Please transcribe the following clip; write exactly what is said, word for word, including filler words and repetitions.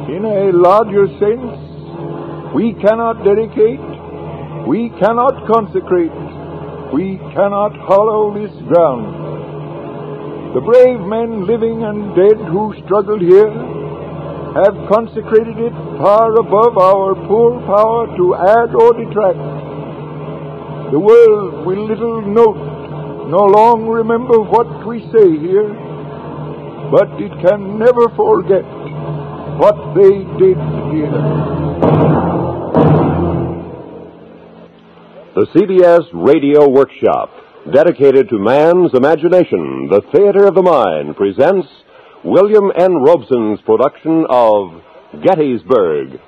In a larger sense, we cannot dedicate, we cannot consecrate, we cannot hallow this ground. The brave men living and dead who struggled here have consecrated it far above our poor power to add or detract. The world will little note, no long remember what we say here, but it can never forget what they did here. The C B S Radio Workshop, dedicated to man's imagination, the theater of the mind, presents William N. Robson's production of Gettysburg.